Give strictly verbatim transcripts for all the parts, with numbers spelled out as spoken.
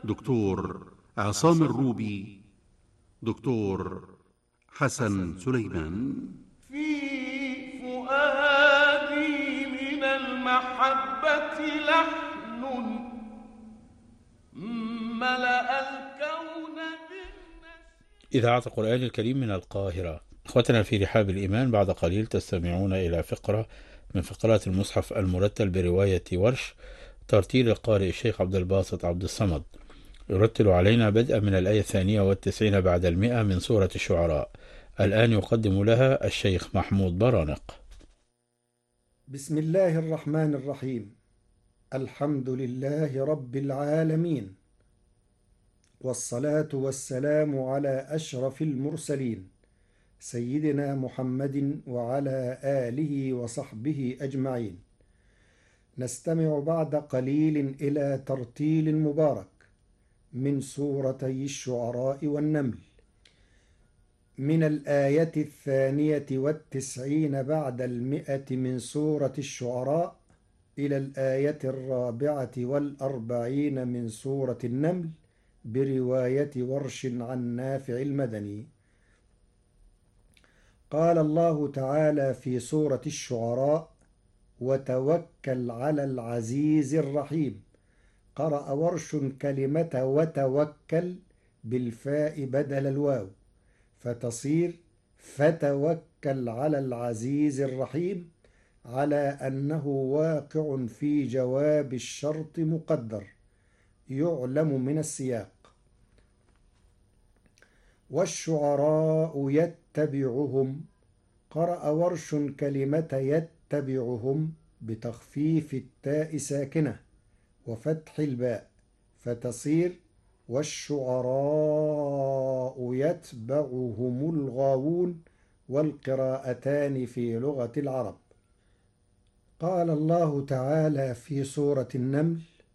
دكتور عصام الروبي، دكتور حسن سليمان. في فؤادي من المحبة لحن ملأ الكون بالنشيد. إذاعة القرآن الكريم من القاهرة. أخوتنا في رحاب الإيمان، بعد قليل تستمعون إلى فقرة من فقرات المصحف المرتل برواية ورش، ترتيل القارئ الشيخ عبد الباسط عبد الصمد. يرتل علينا بدءا من الآية الثانية والتسعين بعد المئة من سورة الشعراء. الآن يقدم لها الشيخ محمود برانق. بسم الله الرحمن الرحيم. الحمد لله رب العالمين، والصلاة والسلام على أشرف المرسلين سيدنا محمد وعلى آله وصحبه أجمعين. نستمع بعد قليل إلى ترتيل مبارك من سورتي الشعراء والنمل، من الآية الثانية والتسعين بعد المئة من سورة الشعراء إلى الآية الرابعة والأربعين من سورة النمل برواية ورش عن نافع المدني. قال الله تعالى في سورة الشعراء: وتوكل على العزيز الرحيم. قرأ ورش كلمة وتوكل بالفاء بدل الواو، فتصير فتوكل على العزيز الرحيم، على أنه واقع في جواب الشرط مقدر يعلم من السياق. والشعراء يتبعهم. قرأ ورش كلمة يتبعهم بتخفيف التاء ساكنة وفتح الباء، فتصير والشعراء يتبعهم الغاوون، والقراءتان في لغة العرب. قال الله تعالى في سورة النمل: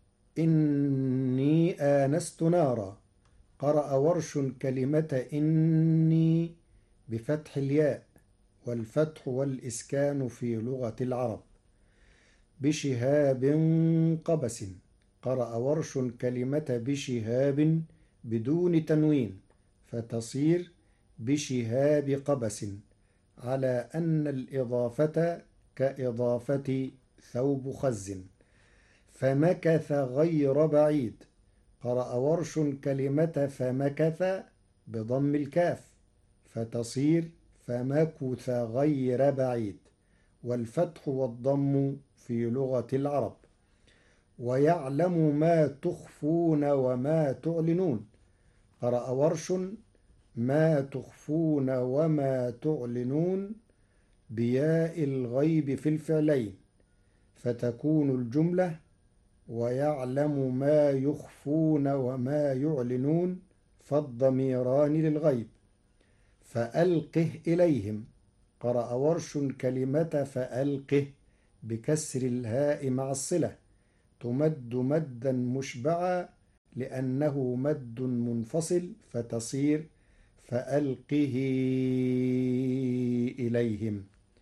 إني آنست نارا. قرأ ورش كلمة إني بفتح الياء والفتح والإسكان في لغة العرب. بشهاب قبس. قرأ ورش كلمة بشهاب بدون تنوين، فتصير بشهاب قبس، على أن الإضافة كإضافة ثوب خز. فمكث غير بعيد. قرأ ورش كلمة فمكث بضم الكاف، فتصير فمكث غير بعيد، والفتح والضم في لغة العرب. ويعلم ما تخفون وما تعلنون. قرأ ورش ما تخفون وما تعلنون بياء الغيب في الفعلين، فتكون الجملة ويعلم ما يخفون وما يعلنون، فالضميران للغيب. فألقه إليهم. قرأ ورش كلمة فألقه بكسر الهاء مع الصلة، تمد مدا مشبعا لأنه مد منفصل، فتصير فألقه إليهم.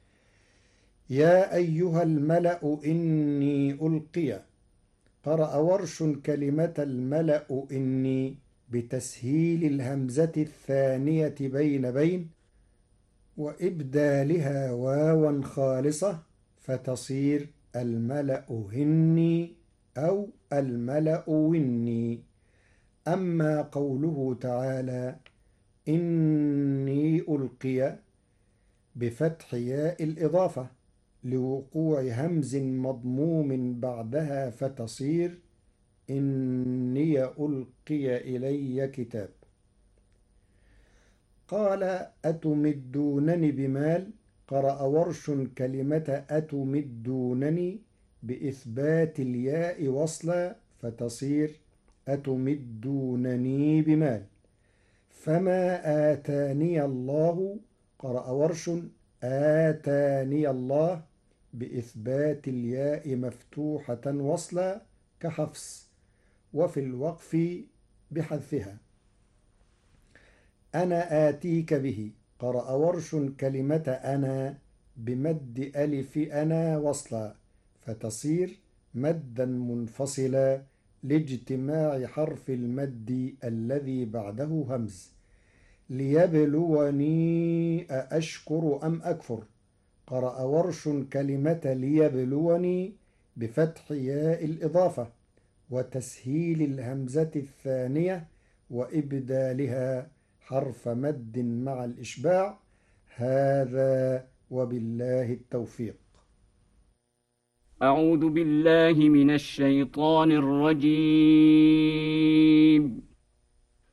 يا أيها الملأ إني ألقي. قرأ ورش كلمة الملأ إني بتسهيل الهمزة الثانية بين بين وإبدالها واوا خالصة، فتصير الملأ هني أو الملأ وني. أما قوله تعالى إني ألقي بفتح ياء الإضافة لوقوع همز مضموم بعدها، فتصير إني ألقي إلي كتاب. قال أتمدونني بمال. قرأ ورش كلمة أتمدونني بإثبات الياء وصلا، فتصير أتمدونني بمال. فما آتاني الله. قرأ ورش آتاني الله بإثبات الياء مفتوحة وصلا كحفص، وفي الوقف بحذفها. أنا آتيك به. قرأ ورش كلمة أنا بمد ألف أنا وصلا، فتصير مدا منفصلا لاجتماع حرف المد الذي بعده همز. ليبلوني أأشكر أم أكفر. قرأ ورش كلمة ليبلوني بفتح ياء الإضافة وتسهيل الهمزة الثانية وإبدالها حرف مد مع الإشباع. هذا وبالله التوفيق. أعوذ بالله من الشيطان الرجيم.